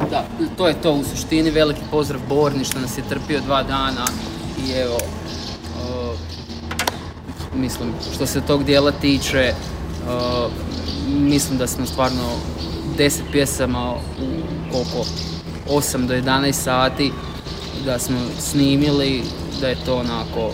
Da, to je to u suštini, veliki pozdrav Borni što nas je trpio 2 dana i evo, mislim, što se tog dijela tiče, mislim da smo stvarno 10 pjesama u koliko, 8 do 11 sati da smo snimili, da je to onako,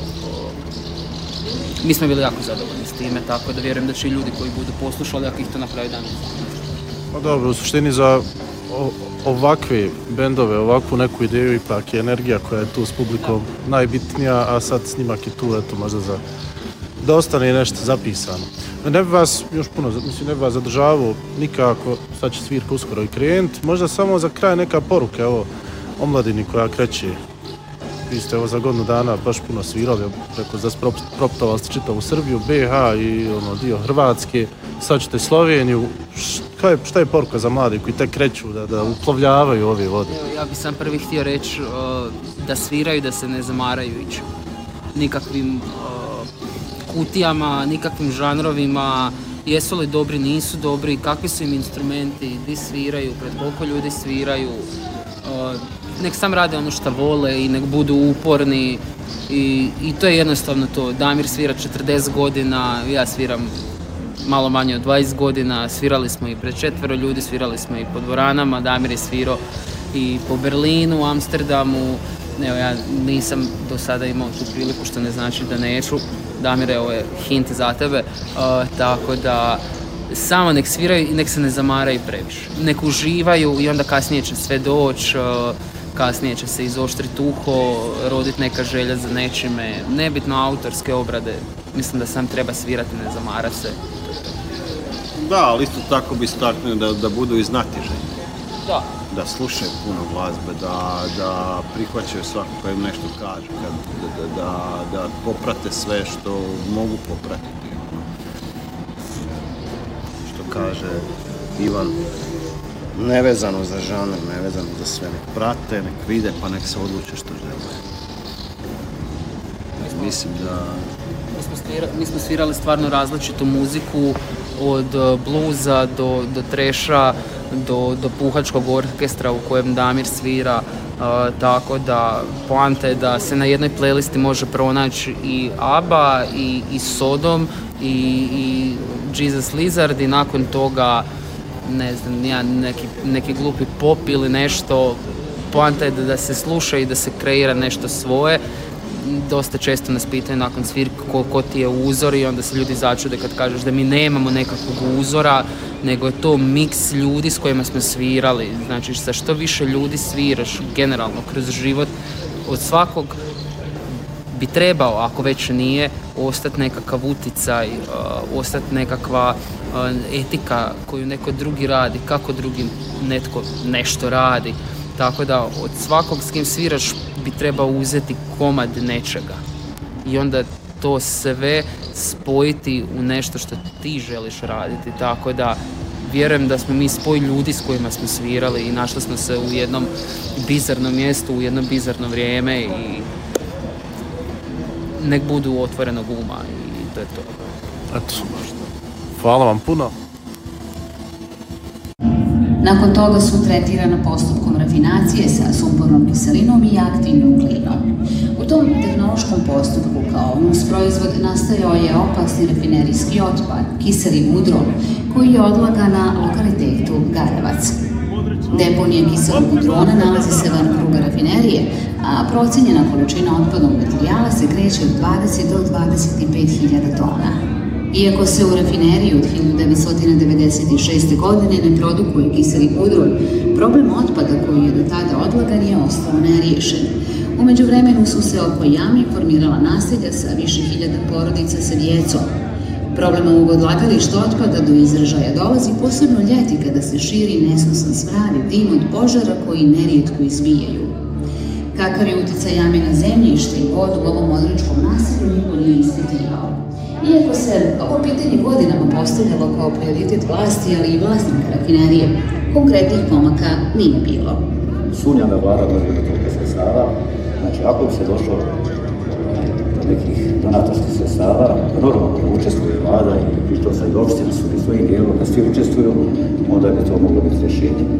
mi smo bili jako zadovoljni s time, tako da vjerujem da će i ljudi koji budu poslušali, ako ih to na kraju dana. Pa dobro, u suštini za ovakve bendove, ovakvu neku ideju ipak je energija koja je tu s publikom najbitnija, a sad snimak je tu, eto, možda da ostane nešto zapisano. Ne bi vas još puno, mislim, ne bi vas zadržavao nikako, sad će svirka uskoro i krenuti. Možda samo za kraj neka poruka, evo, omladini koja kreće. Vi ste evo za godinu dana baš puno svirali, preko da proputovali ste čitavu Srbiju, BiH i dio Hrvatske, sad ćete Sloveniju. Šta je poruka za mlade koji tek kreću da uplovljavaju ove vode? Ja bih sam prvi htio reći da sviraju, da se ne zamaraju ići nikakvim kutijama, nikakvim žanrovima, jesu li dobri, nisu dobri, kakvi su im instrumenti, gdje sviraju, pred koliko ljudi sviraju. Nek sam rade ono što vole i nek budu uporni i to je jednostavno to. Damir svira 40 godina, ja sviram malo manje od 20 godina, svirali smo i pred 4 ljudi, svirali smo i po dvoranama, Damir je svirao i po Berlinu, Amsterdamu. Evo, ja nisam do sada imao tu priliku, što ne znači da neću. Damire, ovo je hint za tebe, tako da samo nek sviraju i nek se ne zamaraju previše. Nek uživaju i onda kasnije će sve doći, kasnije će se izoštriti uho, roditi neka želja za nečime, nebitno autorske obrade. Mislim da sam treba svirati, ne zamarati se. Da, ali isto tako bi startno da budu i znatiženi. Da. Da slušaju puno glazbe, da prihvaćaju svako koji im nešto kaže, da poprate sve što mogu popratiti. Što kaže Ivan, nevezano za žanr, nevezano za sve, nek prate, nek vide, pa nek se odluče što žele. Mislim da... Mi smo svirali stvarno različitu muziku, od bluza do treša, do puhačkog orkestra u kojem Damir svira, tako da poanta je da se na jednoj playlisti može pronaći i ABBA i Sodom i Jesus Lizard i nakon toga ne znam, neki glupi pop ili nešto. Poanta je da se sluša i da se kreira nešto svoje. Dosta često nas pitaju nakon svirke ko ti je uzor i onda se ljudi začude kad kažeš da mi nemamo nekakvog uzora, nego je to miks ljudi s kojima smo svirali. Znači, sa što više ljudi sviraš generalno kroz život, od svakog bi trebao, ako već nije, ostati nekakav uticaj, ostati nekakva etika koju neko drugi radi, kako drugi netko nešto radi. Tako da od svakog s kim sviraš bi trebao uzeti komad nečega i onda to sve spojiti u nešto što ti želiš raditi. Tako da vjerujem da smo mi spoj ljudi s kojima smo svirali i našli smo se u jednom bizarnom mjestu, u jedno bizarno vrijeme i nek budu otvorenog uma i to je to. Eto, hvala vam puno. Nakon toga su tretirana postupkom rafinacije sa sumpornom kiselinom i aktivnim klinom. U tom tehnološkom postupku kao nusproizvod nastajao je opasni rafinerijski otpad, kiseli mudron, koji je odlagan na lokalitetu Garevac. Deponija kiselog mudrona nalazi se van kruga rafinerije, a procenjena količina otpadnog materijala se kreće od 20 do 25.000 tona. Iako se u rafineriji od 1996. godine ne produkuje kiseli mudron, problem otpada koji je do tada odlagan je ostao neriješen. U međuvremenu su se oko jami formirala naselja sa više hiljada porodica sa djecom. Problem ovog odlagališta otpada do izražaja dolazi posebno ljeti kada se širi nesnosan smrad i dim od požara koji nerijetko izbijaju. Kakav je uticaj jame na zemljište i vodu u ovom odričkom naselju niko nije ispitivao. Iako se ovo pitanje godinama postavljalo kao prioritet vlasti, ali i vlasnika rafinerije, konkretnih pomaka nije bilo. Sumnjam da vlada dođe do toga sredstava. Znači, ako bi se došlo do nekih donatorskih sredstava, normalno da učestvuje vlada i što sad opština su i svojim dijelom, da svi učestvuju, onda bi to moglo biti rješenje.